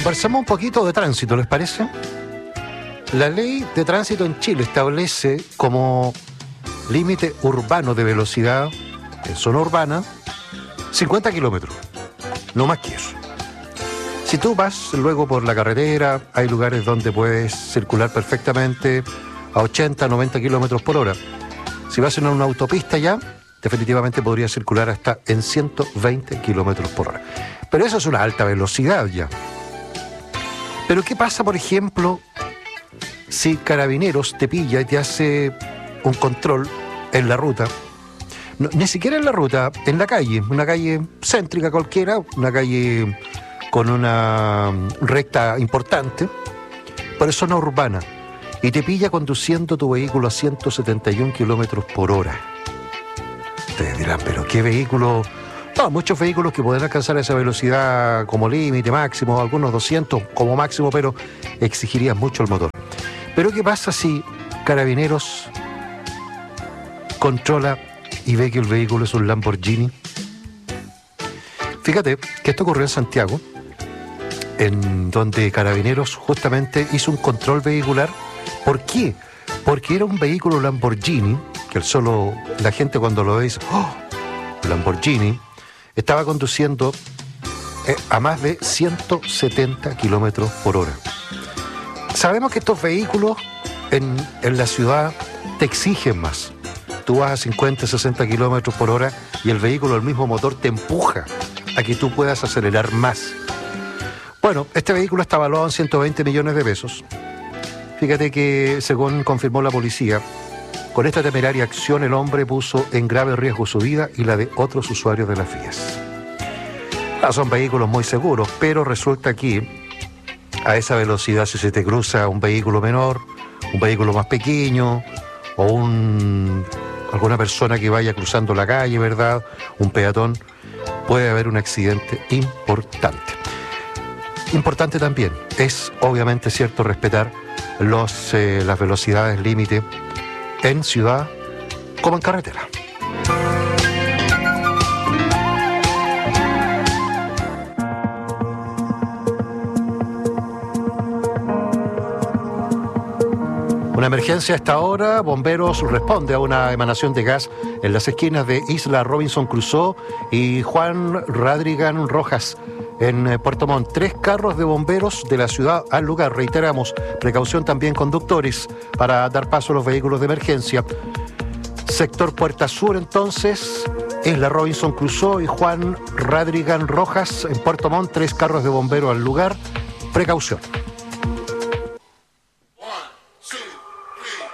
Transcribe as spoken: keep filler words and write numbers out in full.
Conversamos un poquito de tránsito, ¿les parece? La ley de tránsito en Chile establece como límite urbano de velocidad en zona urbana cincuenta kilómetros, no más que eso. Si tú vas luego por la carretera, hay lugares donde puedes circular perfectamente a ochenta, noventa kilómetros por hora. Si vas en una autopista ya, definitivamente podría circular hasta en ciento veinte kilómetros por hora. Pero eso es una alta velocidad ya. Pero ¿qué pasa, por ejemplo, si Carabineros te pilla y te hace un control en la ruta? No, ni siquiera en la ruta, en la calle, una calle céntrica cualquiera, una calle con una recta importante, pero es zona urbana, y te pilla conduciendo tu vehículo a ciento setenta y un kilómetros por hora. Ustedes dirán, ¿pero qué vehículo? No, muchos vehículos que pueden alcanzar esa velocidad como límite máximo, algunos doscientos como máximo, pero exigirían mucho el motor. Pero ¿qué pasa si Carabineros controla y ve que el vehículo es un Lamborghini? Fíjate que esto ocurrió en Santiago, en donde Carabineros justamente hizo un control vehicular. ¿Por qué? Porque era un vehículo Lamborghini, que el solo la gente cuando lo ve dice, ¡oh! Lamborghini. Estaba conduciendo eh, a más de ciento setenta kilómetros por hora. Sabemos que estos vehículos en, en la ciudad te exigen más. Tú vas a cincuenta, sesenta kilómetros por hora y el vehículo, el mismo motor, te empuja a que tú puedas acelerar más. Bueno, este vehículo está valuado en ciento veinte millones de pesos. Fíjate que, según confirmó la policía, con esta temeraria acción el hombre puso en grave riesgo su vida y la de otros usuarios de las vías. Ah, son vehículos muy seguros, pero resulta que a esa velocidad, si se te cruza un vehículo menor, un vehículo más pequeño, o un, alguna persona que vaya cruzando la calle, ¿verdad?, un peatón, puede haber un accidente importante. Importante también es, obviamente, cierto, respetar los, eh, las velocidades límite en ciudad como en carretera. Una emergencia a esta hora. Bomberos responde a una emanación de gas en las esquinas de Isla Robinson Crusoe y Juan Radrigan Rojas en Puerto Montt. Tres carros de bomberos de la ciudad al lugar. Reiteramos, precaución también conductores para dar paso a los vehículos de emergencia. Sector Puerta Sur, entonces, Isla Robinson Crusoe y Juan Radrigan Rojas en Puerto Montt. Tres carros de bomberos al lugar. Precaución.